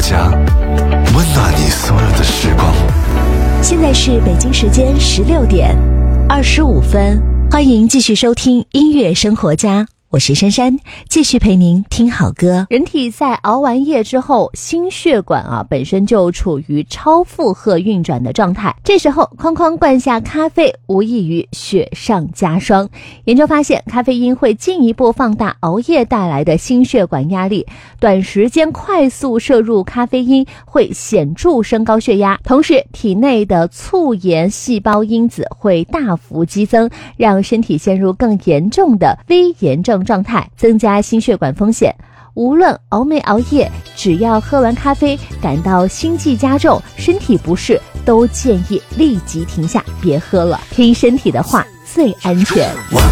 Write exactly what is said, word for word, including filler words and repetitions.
家，温暖你所有的时光。 现在是北京时间十六点二十五分，欢迎继续收听音乐生活家，我是珊珊，继续陪您听好歌。人体在熬完夜之后，心血管啊本身就处于超负荷运转的状态，这时候哐哐灌下咖啡，无异于雪上加霜。研究发现，咖啡因会进一步放大熬夜带来的心血管压力，短时间快速摄入咖啡因会显著升高血压，同时体内的促炎细胞因子会大幅激增，让身体陷入更严重的微炎症状态，增加心血管风险。无论熬没熬夜，只要喝完咖啡感到心悸加重、身体不适，都建议立即停下，别喝了，听身体的话最安全。